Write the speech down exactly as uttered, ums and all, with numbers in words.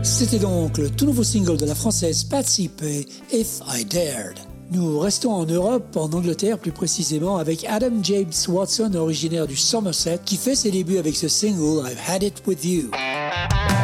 C'était donc le tout nouveau single de la française Patsy Paye, If I Dared. Nous restons en Europe, en Angleterre plus précisément, avec Adam James Watson, originaire du Somerset, qui fait ses débuts avec ce single I've Had It With You.